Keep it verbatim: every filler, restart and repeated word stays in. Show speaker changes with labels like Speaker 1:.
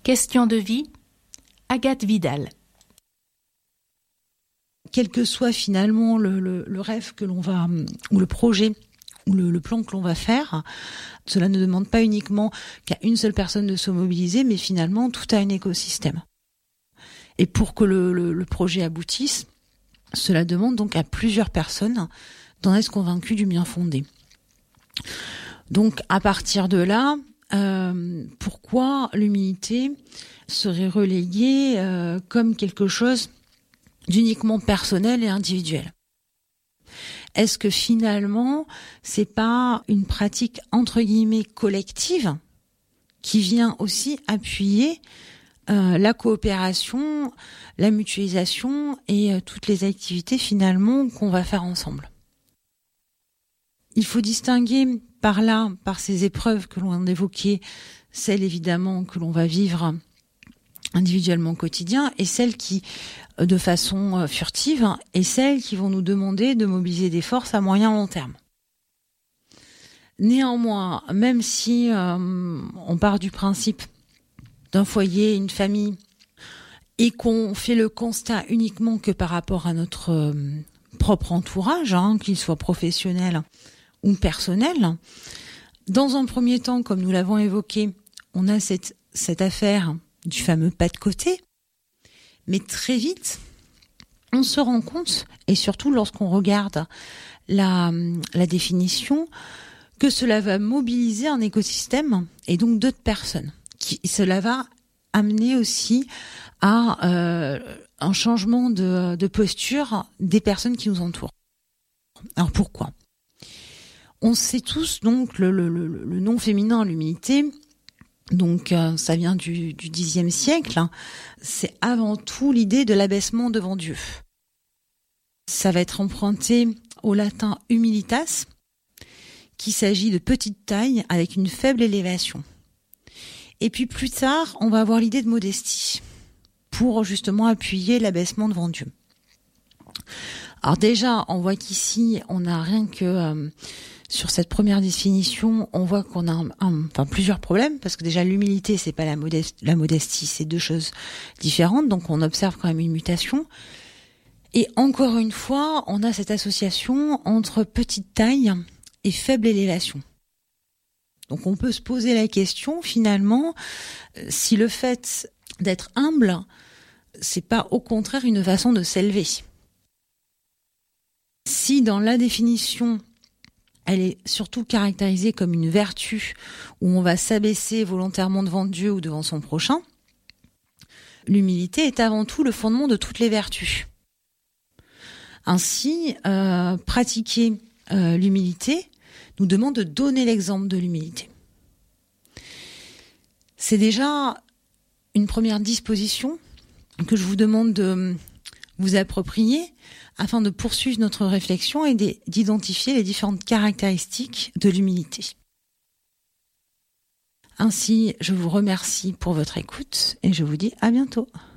Speaker 1: Question de vie, Agathe Vidal.
Speaker 2: Quel que soit finalement le, le, le rêve que l'on va, ou le projet, ou le, le plan que l'on va faire, cela ne demande pas uniquement qu'à une seule personne de se mobiliser, mais finalement tout a un écosystème. Et pour que le, le, le projet aboutisse, cela demande donc à plusieurs personnes d'en être convaincues du bien fondé. Donc à partir de là, euh, pourquoi l'humilité serait reléguée euh, comme quelque chose d'uniquement personnel et individuel ? Est-ce que finalement, c'est pas une pratique entre guillemets collective qui vient aussi appuyer euh, la coopération, la mutualisation et euh, toutes les activités finalement qu'on va faire ensemble ? Il faut distinguer par là, par ces épreuves que l'on a évoquées, celles évidemment que l'on va vivre individuellement au quotidien et celles qui, de façon furtive, et celles qui vont nous demander de mobiliser des forces à moyen long terme. Néanmoins, même si euh, on part du principe d'un foyer, une famille, et qu'on fait le constat uniquement que par rapport à notre euh, propre entourage, hein, qu'il soit professionnel ou personnel, dans un premier temps, comme nous l'avons évoqué, on a cette, cette affaire du fameux pas de côté, mais très vite, on se rend compte, et surtout lorsqu'on regarde la, la définition, que cela va mobiliser un écosystème et donc d'autres personnes. Qui, cela va amener aussi à euh, un changement de, de posture des personnes qui nous entourent. Alors pourquoi ? On sait tous donc le, le, le, le nom féminin, l'humilité. Donc euh, ça vient du, du dixième siècle. Hein. C'est avant tout l'idée de l'abaissement devant Dieu. Ça va être emprunté au latin humilitas, qu'il s'agit de petite taille avec une faible élévation. Et puis plus tard, on va avoir l'idée de modestie pour justement appuyer l'abaissement devant Dieu. Alors déjà, on voit qu'ici, on n'a rien que euh, sur cette première définition, on voit qu'on a un, un, enfin plusieurs problèmes parce que déjà l'humilité, c'est pas la modestie, la modestie, c'est deux choses différentes. Donc on observe quand même une mutation. Et encore une fois, on a cette association entre petite taille et faible élévation. Donc on peut se poser la question finalement si le fait d'être humble, c'est pas au contraire une façon de s'élever. Si dans la définition, elle est surtout caractérisée comme une vertu où on va s'abaisser volontairement devant Dieu ou devant son prochain, l'humilité est avant tout le fondement de toutes les vertus. Ainsi, euh, pratiquer euh, l'humilité nous demande de donner l'exemple de l'humilité. C'est déjà une première disposition que je vous demande de vous approprier afin de poursuivre notre réflexion et d'identifier les différentes caractéristiques de l'humilité. Ainsi, je vous remercie pour votre écoute et je vous dis à bientôt.